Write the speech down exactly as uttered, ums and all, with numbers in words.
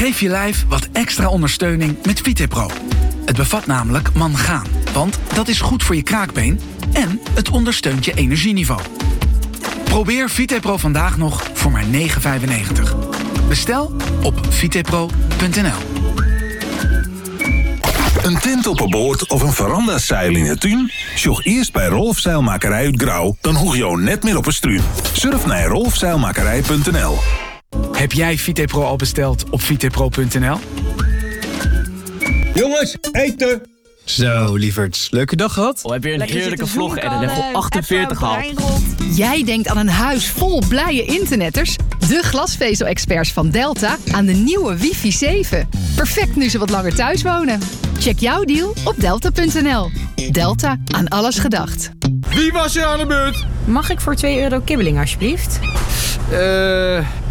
Geef je lijf wat extra ondersteuning met VitePro. Het bevat namelijk mangaan, want dat is goed voor je kraakbeen en het ondersteunt je energieniveau. Probeer VitePro vandaag nog voor maar negen vijfennegentig. Bestel op vitepro punt n l. Een tent op een boord of een verandazeil in het tuin? Zoek eerst bij Rolf Zeilmakerij uit Grauw, dan hoeg je al net meer op een struin. Surf naar rolf zeilmakerij punt n l. Heb jij VitePro al besteld op vitepro punt n l? Jongens, eten! Zo, lieverds. Leuke dag gehad? Oh, heb je een heerlijke vlog en een level achtenveertig gehaald. Jij denkt aan een huis vol blije internetters? De glasvezel-experts van Delta aan de nieuwe wifi zeven. Perfect nu ze wat langer thuis wonen. Check jouw deal op delta punt n l. Delta, aan alles gedacht. Wie was er aan de beurt? Mag ik voor twee euro kibbeling alsjeblieft? Eh... Uh...